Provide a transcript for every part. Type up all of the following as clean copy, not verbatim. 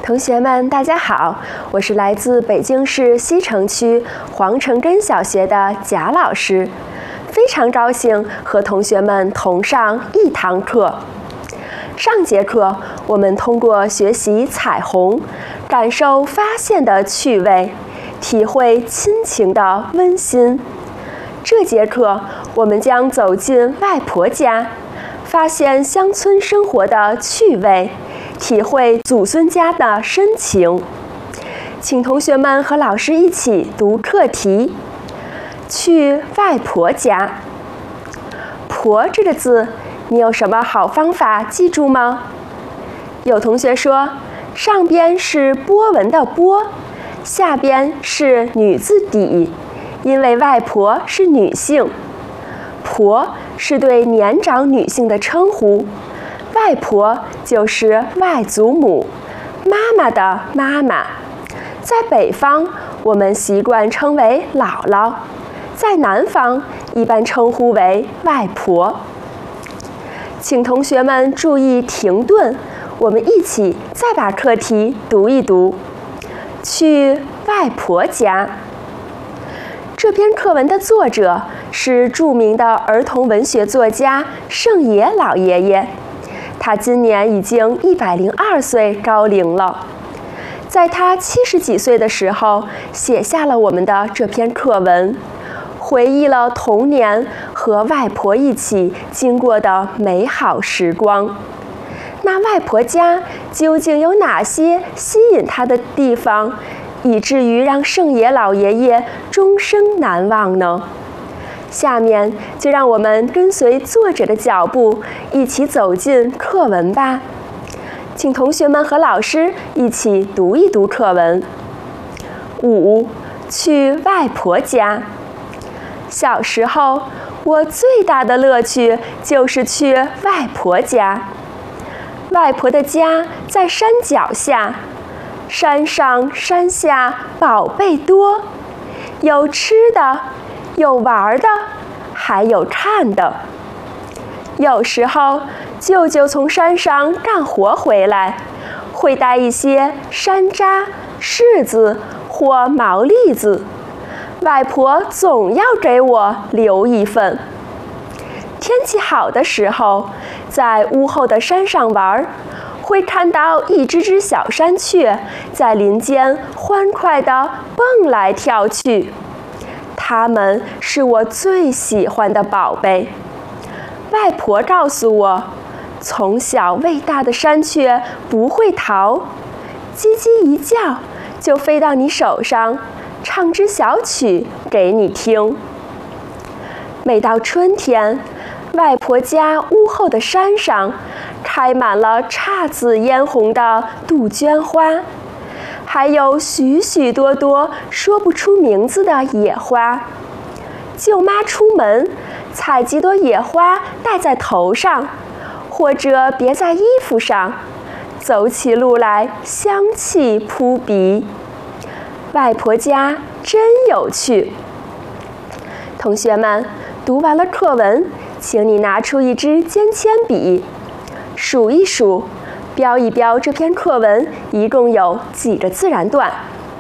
同学们，大家好，我是来自北京市西城区黄城根小学的贾老师，非常高兴和同学们同上一堂课。上节课，我们通过学习彩虹，感受发现的趣味，体会亲情的温馨。这节课，我们将走进外婆家，发现乡村生活的趣味，体会祖孙家的深情。请同学们和老师一起读课题。去外婆家。婆这个字，你有什么好方法记住吗？有同学说，上边是波纹的波，下边是女字底，因为外婆是女性。婆是对年长女性的称呼，外婆就是外祖母，妈妈的妈妈。在北方，我们习惯称为姥姥，在南方一般称呼为外婆。请同学们注意停顿，我们一起再把课题读一读。去外婆家。这篇课文的作者是著名的儿童文学作家盛野老爷爷，他今年已经102岁高龄了。在他70几岁的时候，写下了我们的这篇课文，回忆了童年和外婆一起经过的美好时光。那外婆家究竟有哪些吸引他的地方，以至于让盛野老爷爷终生难忘呢？下面就让我们跟随作者的脚步，一起走进课文吧。请同学们和老师一起读一读课文。5. 去外婆家。小时候，我最大的乐趣就是去外婆家。外婆的家在山脚下，山上山下宝贝多，有吃的，有玩的，还有看的。有时候舅舅从山上干活回来，会带一些山楂、柿子或毛栗子，外婆总要给我留一份。天气好的时候，在屋后的山上玩，会看到一只小山雀在林间欢快地蹦来跳去，它们是我最喜欢的宝贝。外婆告诉我，从小喂大的山雀不会逃，叽叽一叫就飞到你手上，唱支小曲给你听。每到春天，外婆家屋后的山上开满了姹紫嫣红的杜鹃花，还有许许多多说不出名字的野花。舅妈出门采几朵野花戴在头上，或者别在衣服上，走起路来香气扑鼻。外婆家真有趣。同学们，读完了课文，请你拿出一支尖铅笔，数一数，标一标这篇课文一共有几个自然段。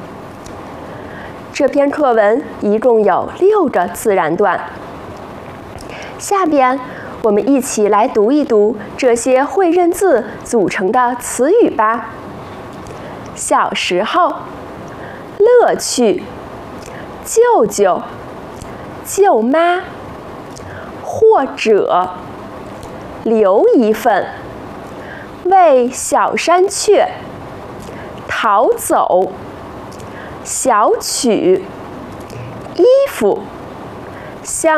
这篇课文一共有6个自然段。下边我们一起来读一读这些会认字组成的词语吧。小时候，乐趣，舅舅，舅妈，或者，留一份，喂小山雀，逃走，小曲，衣服，香